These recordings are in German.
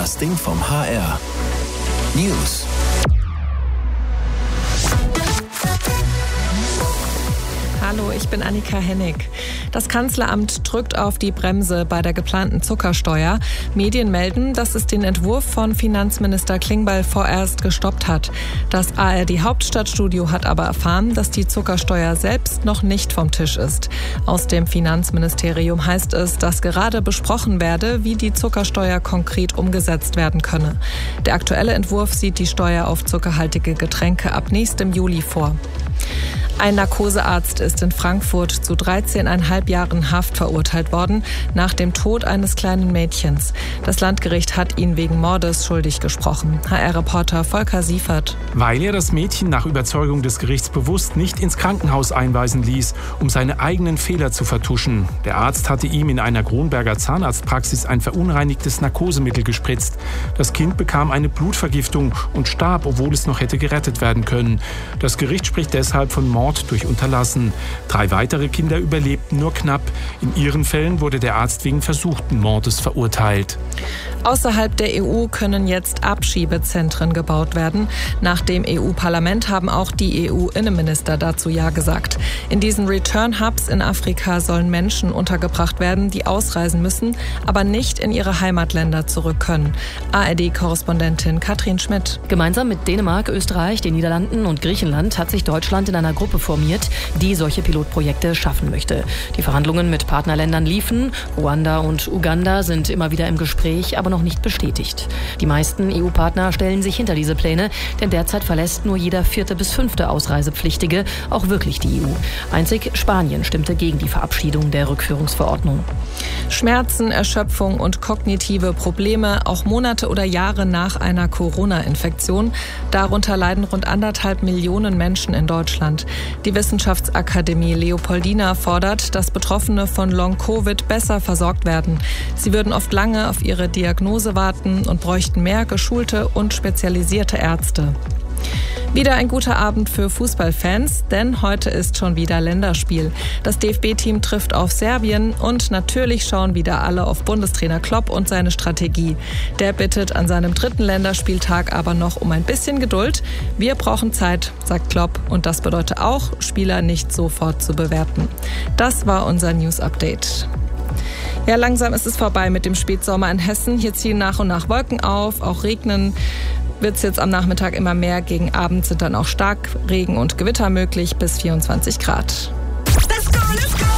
Ding vom HR. News. Hallo, ich bin Annika Hennig. Das Kanzleramt drückt auf die Bremse bei der geplanten Zuckersteuer. Medien melden, dass es den Entwurf von Finanzminister Klingbeil vorerst gestoppt hat. Das ARD-Hauptstadtstudio hat aber erfahren, dass die Zuckersteuer selbst noch nicht vom Tisch ist. Aus dem Finanzministerium heißt es, dass gerade besprochen werde, wie die Zuckersteuer konkret umgesetzt werden könne. Der aktuelle Entwurf sieht die Steuer auf zuckerhaltige Getränke ab nächstem Juli vor. Ein Narkosearzt ist in Frankfurt zu 13,5 Jahren Haft verurteilt worden, nach dem Tod eines kleinen Mädchens. Das Landgericht hat ihn wegen Mordes schuldig gesprochen. HR-Reporter Volker Siefert. Weil er das Mädchen nach Überzeugung des Gerichts bewusst nicht ins Krankenhaus einweisen ließ, um seine eigenen Fehler zu vertuschen. Der Arzt hatte ihm in einer Kronberger Zahnarztpraxis ein verunreinigtes Narkosemittel gespritzt. Das Kind bekam eine Blutvergiftung und starb, obwohl es noch hätte gerettet werden können. Das Gericht spricht deshalb von Mord durch Unterlassen. 3 weitere Kinder überlebten nur knapp. In ihren Fällen wurde der Arzt wegen versuchten Mordes verurteilt. Außerhalb der EU können jetzt Abschiebezentren gebaut werden. Nach dem EU-Parlament haben auch die EU-Innenminister dazu Ja gesagt. In diesen Return-Hubs in Afrika sollen Menschen untergebracht werden, die ausreisen müssen, aber nicht in ihre Heimatländer zurück können. ARD-Korrespondentin Katrin Schmidt. Gemeinsam mit Dänemark, Österreich, den Niederlanden und Griechenland hat sich Deutschland in einer Gruppe formiert, die solche Pilotprojekte schaffen möchte. Die Verhandlungen mit Partnerländern liefen. Ruanda und Uganda sind immer wieder im Gespräch, aber noch nicht bestätigt. Die meisten EU-Partner stellen sich hinter diese Pläne, denn derzeit verlässt nur jeder 4. bis 5. Ausreisepflichtige auch wirklich die EU. Einzig Spanien stimmte gegen die Verabschiedung der Rückführungsverordnung. Schmerzen, Erschöpfung und kognitive Probleme, auch Monate oder Jahre nach einer Corona-Infektion. Darunter leiden rund 1,5 Millionen Menschen in Deutschland. Die Wissenschaftsakademie Leopoldina fordert, dass Betroffene von Long-Covid besser versorgt werden. Sie würden oft lange auf ihre Diagnose warten und bräuchten mehr geschulte und spezialisierte Ärzte. Wieder ein guter Abend für Fußballfans, denn heute ist schon wieder Länderspiel. Das DFB-Team trifft auf Serbien und natürlich schauen wieder alle auf Bundestrainer Klopp und seine Strategie. Der bittet an seinem 3. Länderspieltag aber noch um ein bisschen Geduld. Wir brauchen Zeit, sagt Klopp, und das bedeutet auch, Spieler nicht sofort zu bewerten. Das war unser News-Update. Ja, langsam ist es vorbei mit dem Spätsommer in Hessen. Hier ziehen nach und nach Wolken auf, auch regnen wird es jetzt am Nachmittag immer mehr. Gegen Abend sind dann auch Starkregen und Gewitter möglich bis 24 Grad. Let's go, let's go!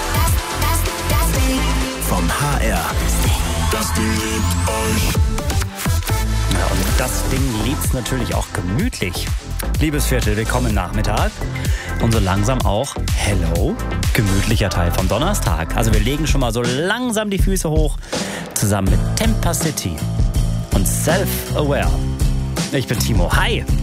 Das Ding vom HR. Das Ding liebt euch. Ja, und das Ding liebt's natürlich auch gemütlich. Liebes Viertel, willkommen im Nachmittag. Und so langsam auch, hello, gemütlicher Teil vom Donnerstag. Also wir legen schon mal so langsam die Füße hoch, zusammen mit Temper City und Self-Aware. Ich bin Timo. Hi!